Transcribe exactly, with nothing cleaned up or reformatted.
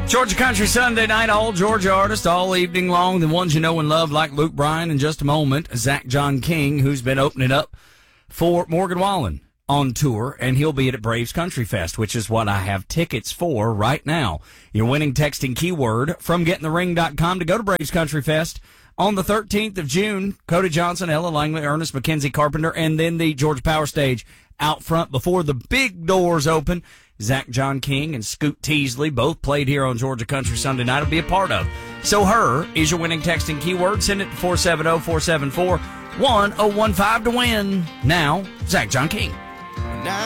Georgia Country Sunday night, all Georgia artists all evening long. The ones you know and love, like Luke Bryan. In just a moment, Zach John King, who's been opening up for Morgan Wallen on tour, and he'll be at Braves Country Fest, which is what I have tickets for right now. You're winning texting keyword from getting the ring dot com to go to Braves Country Fest on the thirteenth of June. Cody Johnson, Ella Langley, Ernest McKenzie Carpenter, and then the Georgia Power Stage out front before the big doors open. Zach John King and Scoot Teasley both played here on Georgia Country Sunday night will be a part of. So her is your winning texting keyword. Send it to four seven zero, four seven four, one zero one five to win. Now, Zach John King.